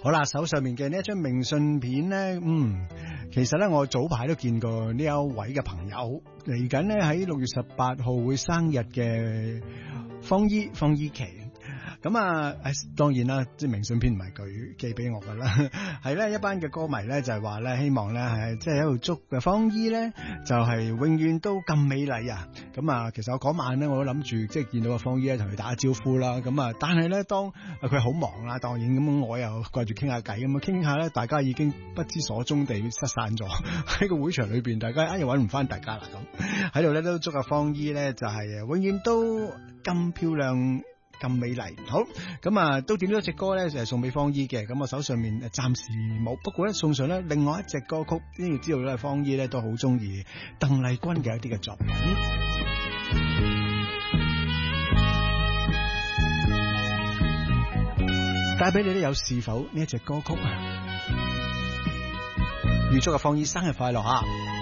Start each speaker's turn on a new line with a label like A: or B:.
A: 好啦，手上面嘅呢一張明信片咧，其實咧我早排都見過呢一位嘅朋友，嚟緊咧喺6月18號會生日嘅方姨琪。咁啊，當然啦，即係明信片唔係佢寄俾我噶啦，係咧一班嘅歌迷咧就係話咧，希望咧係即係喺度祝嘅方姨咧就係永遠都咁美麗啊！咁啊，其實我嗰晚咧我都諗住即係見到個方姨咧同佢打招呼啦，咁啊，但係咧當佢好忙啦，當然咁我又掛住傾下偈咁啊，傾下咧大家已經不知所蹤地失散咗喺個會場裏邊，大家又揾唔翻大家啦，咁喺度咧都祝阿方姨咧就係永遠都咁漂亮。咁美麗，好咁啊！都點咗隻歌咧，就係送俾方姨嘅。咁我手上面暫時冇，不過咧送上咧另外一隻歌曲，呢要知道咧方姨咧都好中意鄧麗君嘅一啲嘅作品，帶俾你咧有是否呢一隻歌曲啊？預祝阿方姨生日快樂啊！